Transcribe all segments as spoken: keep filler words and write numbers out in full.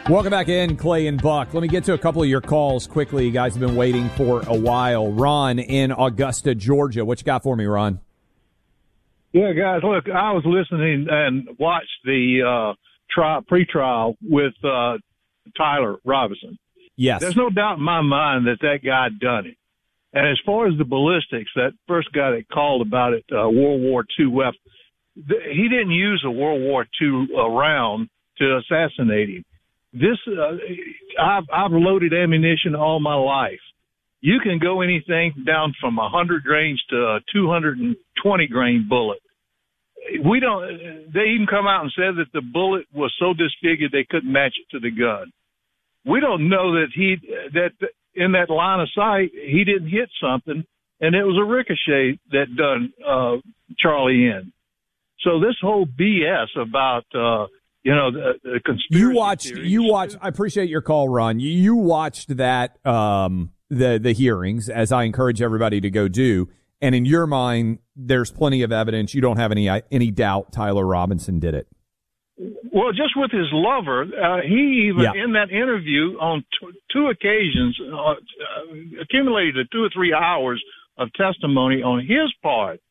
Welcome back in, Clay and Buck. Let me get to a couple of your calls quickly. You guys have been waiting for a while. Ron in Augusta, Georgia. What you got for me, Ron? Yeah, guys, look, I was listening and watched the uh, trial, pre-trial with uh, Tyler Robinson. Yes. There's no doubt in my mind that that guy done it. And as far as the ballistics, that first guy that called about it, uh, World War Two weapon, th- he didn't use a World War Two uh, round to assassinate him. This, uh, I've, I've loaded ammunition all my life. You can go anything down from one hundred grains to a two hundred twenty grain bullet. We don't, they even come out and said that the bullet was so disfigured they couldn't match it to the gun. We don't know that he, that in that line of sight, he didn't hit something, and it was a ricochet that done uh, Charlie in. So this whole B S about, uh, you know, the, the conspiracy You watched, theories. you watched, I appreciate your call, Ron. You, you watched that, um, the, the hearings, as I encourage everybody to go do. And in your mind, there's plenty of evidence. You don't have any, any doubt Tyler Robinson did it. Well, just with his lover, uh, he even Yeah. in that interview on t- two occasions uh, uh, accumulated two or three hours of testimony on his part.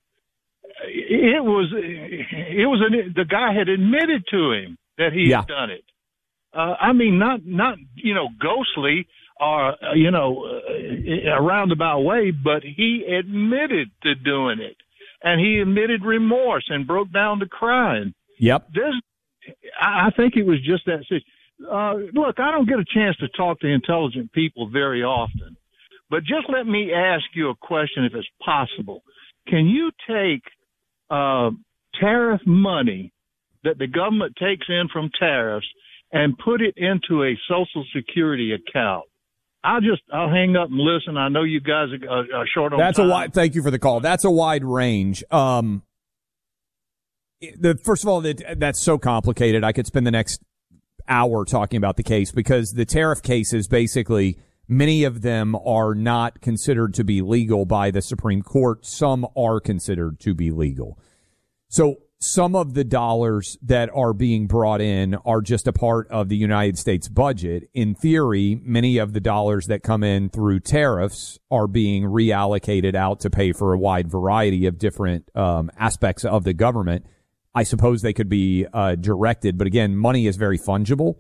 It was, it was an, the guy had admitted to him that he Yeah. had done it. Uh, I mean, not, not, you know, ghostly or, uh, you know, uh, a roundabout way, but he admitted to doing it. And he admitted remorse and broke down to crying. Yep. This, I think it was just that. Uh, look, I don't get a chance to talk to intelligent people very often, but just let me ask you a question, if it's possible. Can you take uh, tariff money that the government takes in from tariffs and put it into a Social Security account? I'll just, I'll hang up and listen. I know you guys are, are short on That's time. a wide, thank you for the call. That's a wide range. Um, the, first of all, that, that's so complicated. I could spend the next hour talking about the case because the tariff cases, basically, many of them are not considered to be legal by the Supreme Court. Some are considered to be legal. So some of the dollars that are being brought in are just a part of the United States budget. In theory, many of the dollars that come in through tariffs are being reallocated out to pay for a wide variety of different um, aspects of the government. I suppose they could be uh, directed, but again, money is very fungible,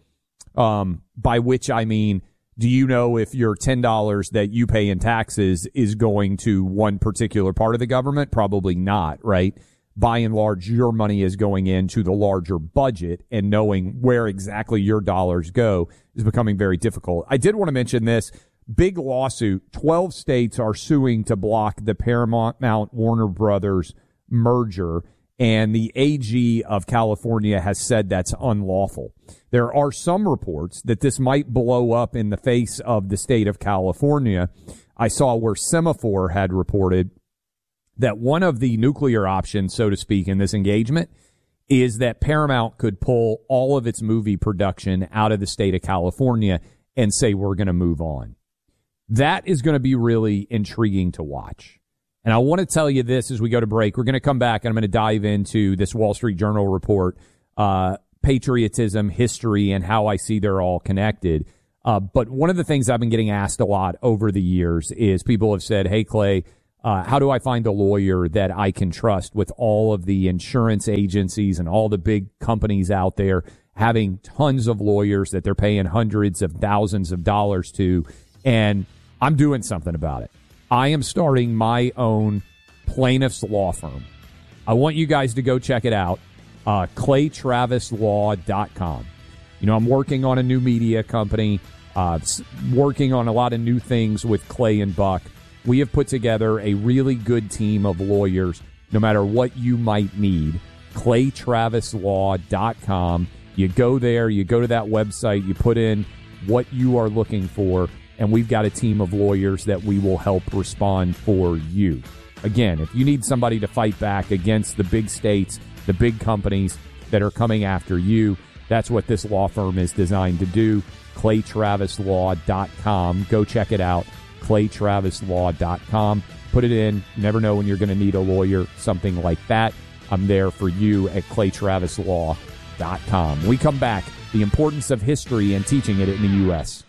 um, by which I mean, do you know if your ten dollars that you pay in taxes is going to one particular part of the government? Probably not, right? By and large, your money is going into the larger budget, and knowing where exactly your dollars go is becoming very difficult. I did want to mention this big lawsuit. twelve states are suing to block the Paramount Warner Brothers merger, and the A G of California has said that's unlawful. There are some reports that this might blow up in the face of the state of California. I saw where Semaphore had reported that one of the nuclear options, so to speak, in this engagement is that Paramount could pull all of its movie production out of the state of California and say, we're going to move on. That is going to be really intriguing to watch. And I want to tell you this as we go to break. We're going to come back and I'm going to dive into this Wall Street Journal report, uh, patriotism, history, and how I see they're all connected. Uh, but one of the things I've been getting asked a lot over the years is people have said, hey, Clay, Uh, how do I find a lawyer that I can trust with all of the insurance agencies and all the big companies out there having tons of lawyers that they're paying hundreds of thousands of dollars to? And I'm doing something about it. I am starting my own plaintiff's law firm. I want you guys to go check it out, uh, clay travis law dot com. You know, I'm working on a new media company, uh, working on a lot of new things with Clay and Buck. We have put together a really good team of lawyers, no matter what you might need. clay travis law dot com. You go there, you go to that website, you put in what you are looking for, and we've got a team of lawyers that we will help respond for you. Again, if you need somebody to fight back against the big states, the big companies that are coming after you, that's what this law firm is designed to do. clay travis law dot com. Go check it out. clay travis law dot com. Put it in. You never know when you're going to need a lawyer, something like that. I'm there for you at clay travis law dot com. When we come back, the importance of history and teaching it in the U S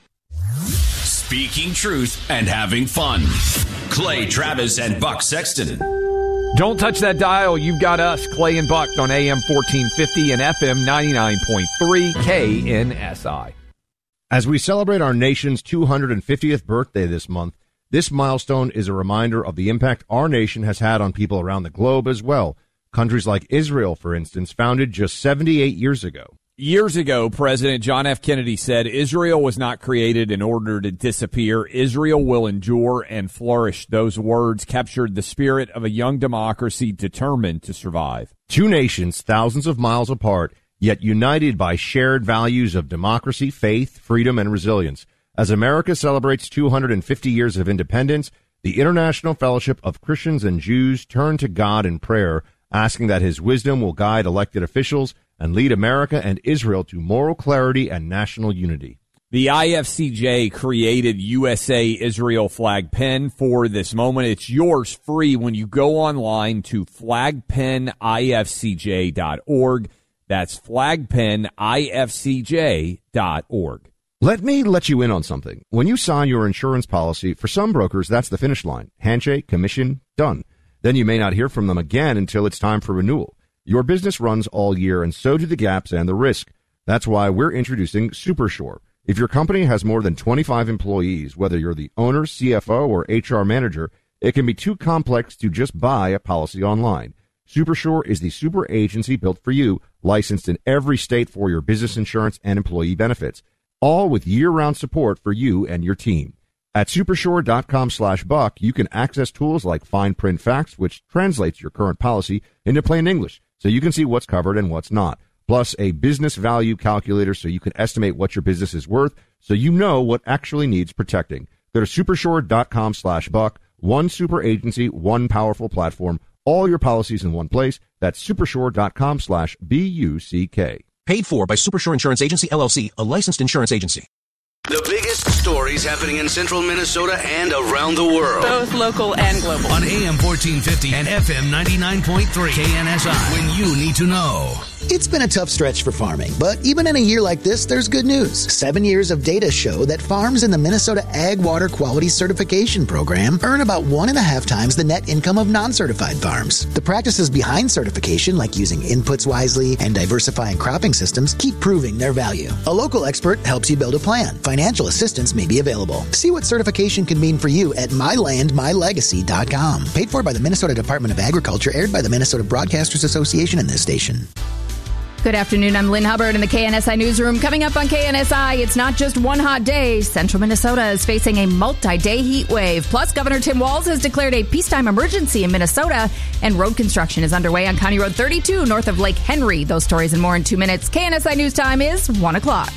Speaking truth and having fun. Clay Travis and Buck Sexton. Don't touch that dial. You've got us, Clay and Buck, on A M fourteen fifty and F M ninety-nine point three K N S I. As we celebrate our nation's two hundred fiftieth birthday this month, this milestone is a reminder of the impact our nation has had on people around the globe as well. Countries like Israel, for instance, founded just seventy-eight years ago. Years ago, President John F. Kennedy said, Israel was not created in order to disappear. Israel will endure and flourish. Those words captured the spirit of a young democracy determined to survive. Two nations thousands of miles apart, yet united by shared values of democracy, faith, freedom, and resilience. As America celebrates two hundred fifty years of independence, the International Fellowship of Christians and Jews turn to God in prayer, asking that his wisdom will guide elected officials and lead America and Israel to moral clarity and national unity. The I F C J created U S A Israel flag pin for this moment. It's yours free when you go online to flag pin I F C J dot org. That's flag pin I F C J dot org. Let me let you in on something. When you sign your insurance policy, for some brokers, that's the finish line. Handshake, commission, done. Then you may not hear from them again until it's time for renewal. Your business runs all year, and so do the gaps and the risk. That's why we're introducing SuperSure. If your company has more than twenty-five employees, whether you're the owner, C F O, or H R manager, it can be too complex to just buy a policy online. SuperSure is the super agency built for you, licensed in every state for your business insurance and employee benefits, all with year-round support for you and your team. At supersure.com slash buck, you can access tools like fine print facts, which translates your current policy into plain English, so you can see what's covered and what's not. Plus a business value calculator so you can estimate what your business is worth, so you know what actually needs protecting. Go to supersure.com slash buck. One super agency, one powerful platform, all your policies in one place. That's supersure.com slash B U C K. Paid for by Supersure Insurance Agency, L L C, a licensed insurance agency. The biggest stories happening in central Minnesota and around the world. Both local and global. On A M fourteen fifty and F M ninety-nine point three K N S I. When you need to know. It's been a tough stretch for farming, but even in a year like this, there's good news. Seven years of data show that farms in the Minnesota Ag Water Quality Certification Program earn about one and a half times the net income of non-certified farms. The practices behind certification, like using inputs wisely and diversifying cropping systems, keep proving their value. A local expert helps you build a plan. Financial assistance may be available. See what certification can mean for you at my land my legacy dot com. Paid for by the Minnesota Department of Agriculture, aired by the Minnesota Broadcasters Association and this station. Good afternoon. I'm Lynn Hubbard in the K N S I Newsroom. Coming up on K N S I, it's not just one hot day. Central Minnesota is facing a multi-day heat wave. Plus, Governor Tim Walz has declared a peacetime emergency in Minnesota, and road construction is underway on County Road thirty-two north of Lake Henry. Those stories and more in two minutes. K N S I News Time is one o'clock.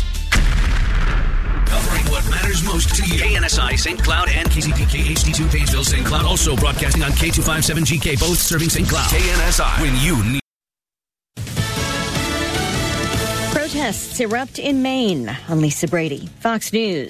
Covering what matters most to you. K N S I, Saint Cloud, and K Z P K H D two, Painesville, Saint Cloud. Also broadcasting on K two fifty-seven G K, both serving Saint Cloud. K N S I, when you need. Protests erupt in Maine. I'm Lisa Brady, Fox News.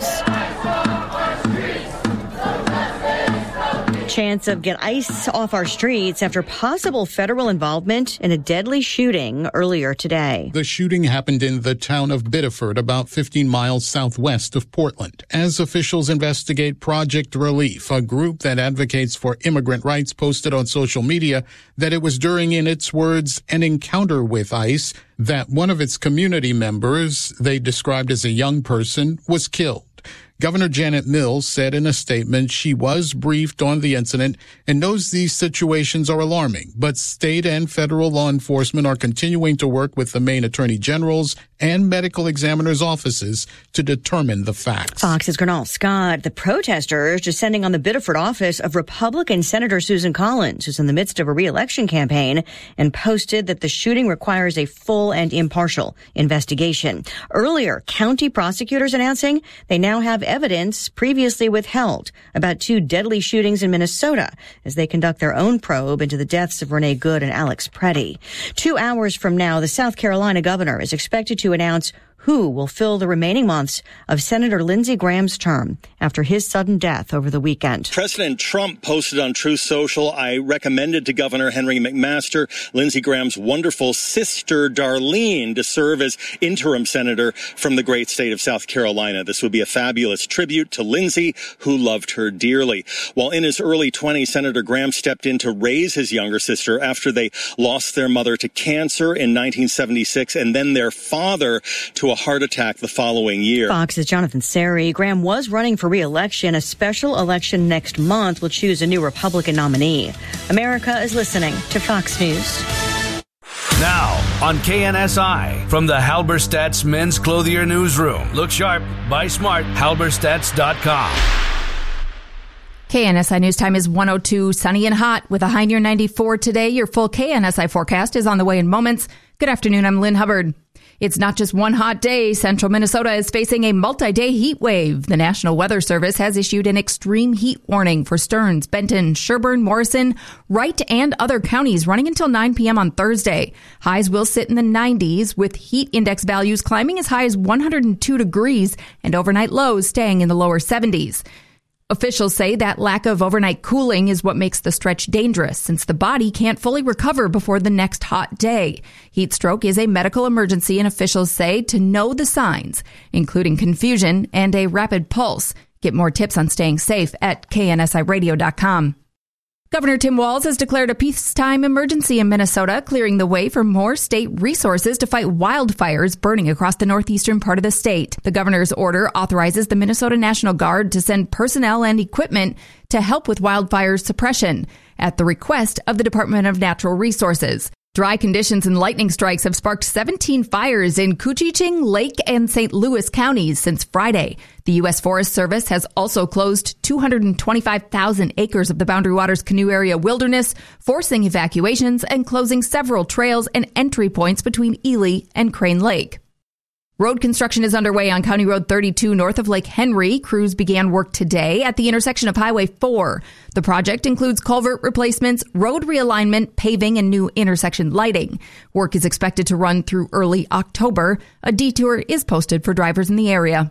Chance of get ice off our streets after possible federal involvement in a deadly shooting earlier today. The shooting happened in the town of Biddeford, about fifteen miles southwest of Portland. As officials investigate, Project Relief, a group that advocates for immigrant rights, posted on social media that it was during, in its words, an encounter with ICE, that one of its community members, they described as a young person, was killed. Governor Janet Mills said in a statement she was briefed on the incident and knows these situations are alarming, but state and federal law enforcement are continuing to work with the Maine Attorney General's and medical examiners' offices to determine the facts. Fox's Gernal Scott. The protesters descending on the Biddeford office of Republican Senator Susan Collins, who's in the midst of a re-election campaign, and posted that the shooting requires a full and impartial investigation. Earlier, county prosecutors announcing they now have evidence previously withheld about two deadly shootings in Minnesota as they conduct their own probe into the deaths of Renee Good and Alex Preddy. Two hours from now, the South Carolina governor is expected to announce who will fill the remaining months of Senator Lindsey Graham's term after his sudden death over the weekend. President Trump posted on Truth Social, I recommended to Governor Henry McMaster, Lindsey Graham's wonderful sister Darlene, to serve as interim senator from the great state of South Carolina. This would be a fabulous tribute to Lindsey, who loved her dearly. While in his early twenties, Senator Graham stepped in to raise his younger sister after they lost their mother to cancer in nineteen seventy-six and then their father to a heart attack the following year. Fox's Jonathan Seri. Graham was running for re-election. A special election next month will choose a new Republican nominee. America is listening to Fox News. Now on K N S I from the Halberstadt's Men's Clothier Newsroom. Look sharp, buy smart, halberstadts dot com. K N S I News Time is one oh two, sunny and hot with a high near ninety-four today. Your full K N S I forecast is on the way in moments. Good afternoon, I'm Lynn Hubbard. It's not just one hot day. Central Minnesota is facing a multi-day heat wave. The National Weather Service has issued an extreme heat warning for Stearns, Benton, Sherburne, Morrison, Wright, and other counties running until nine p.m. on Thursday. Highs will sit in the nineties with heat index values climbing as high as one hundred two degrees and overnight lows staying in the lower seventies. Officials say that lack of overnight cooling is what makes the stretch dangerous, since the body can't fully recover before the next hot day. Heat stroke is a medical emergency, and officials say to know the signs, including confusion and a rapid pulse. Get more tips on staying safe at K N S I radio dot com. Governor Tim Walz has declared a peacetime emergency in Minnesota, clearing the way for more state resources to fight wildfires burning across the northeastern part of the state. The governor's order authorizes the Minnesota National Guard to send personnel and equipment to help with wildfire suppression at the request of the Department of Natural Resources. Dry conditions and lightning strikes have sparked seventeen fires in Coochinching, Lake, and Saint Louis counties since Friday. The U S Forest Service has also closed two hundred twenty-five thousand acres of the Boundary Waters Canoe Area wilderness, forcing evacuations and closing several trails and entry points between Ely and Crane Lake. Road construction is underway on County Road thirty-two north of Lake Henry. Crews began work today at the intersection of Highway four. The project includes culvert replacements, road realignment, paving, and new intersection lighting. Work is expected to run through early October. A detour is posted for drivers in the area.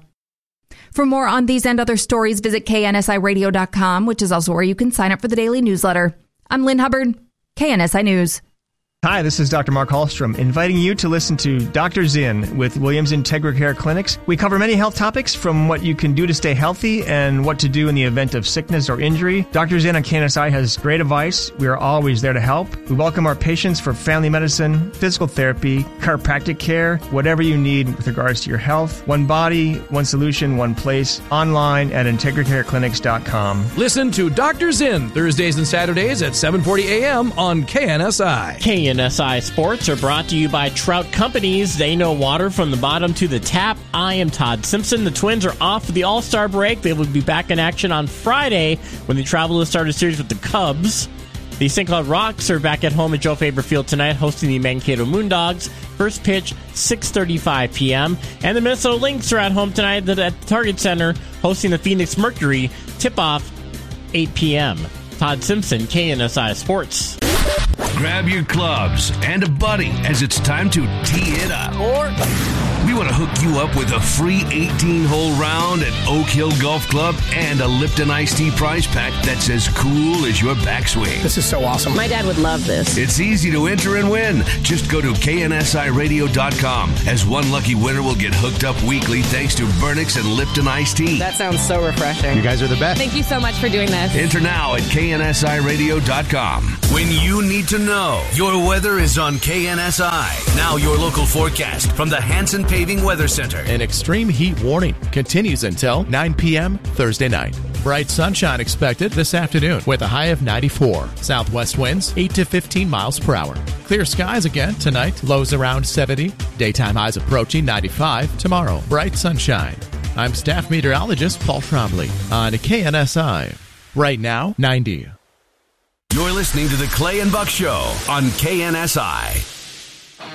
For more on these and other stories, visit K N S I radio dot com, which is also where you can sign up for the daily newsletter. I'm Lynn Hubbard, K N S I News. Hi, this is Doctor Mark Hallstrom, inviting you to listen to Doctor Zinn with Williams Integra Care Clinics. We cover many health topics, from what you can do to stay healthy and what to do in the event of sickness or injury. Doctor Zinn on K N S I has great advice. We are always there to help. We welcome our patients for family medicine, physical therapy, chiropractic care, whatever you need with regards to your health. One body, one solution, one place. Online at integra care clinics dot com. Listen to Doctor Zinn Thursdays and Saturdays at seven forty a.m. on K N S I. K N S I Sports are brought to you by Trout Companies. They know water from the bottom to the tap. I am Todd Simpson. The Twins are off for the All-Star break. They will be back in action on Friday when they travel to start a series with the Cubs. The Saint Cloud Rocks are back at home at Joe Faber Field tonight, hosting the Mankato Moondogs. First pitch, six thirty-five p.m. And the Minnesota Lynx are at home tonight at the Target Center, hosting the Phoenix Mercury. Tip-off, eight p.m. Todd Simpson, K N S I Sports. Grab your clubs and a buddy as it's time to tee it up. Or we want to hook you up with a free eighteen-hole round at Oak Hill Golf Club and a Lipton Iced Tea prize pack that's as cool as your backswing. This is so awesome. My dad would love this. It's easy to enter and win. Just go to K N S I radio dot com, as one lucky winner will get hooked up weekly thanks to Vernix and Lipton Iced Tea. That sounds so refreshing. You guys are the best. Thank you so much for doing this. Enter now at K N S I radio dot com. When you need to know, your weather is on K N S I. Now your local forecast from the Hanson Paving Weather Center. An extreme heat warning continues until nine p.m. Thursday night. Bright sunshine expected this afternoon with a high of ninety-four. Southwest winds eight to fifteen miles per hour. Clear skies again tonight. Lows around seventy. Daytime highs approaching ninety-five. Tomorrow, bright sunshine. I'm staff meteorologist Paul Trombley on K N S I. Right now, ninety. You're listening to the Clay and Buck Show on K N S I.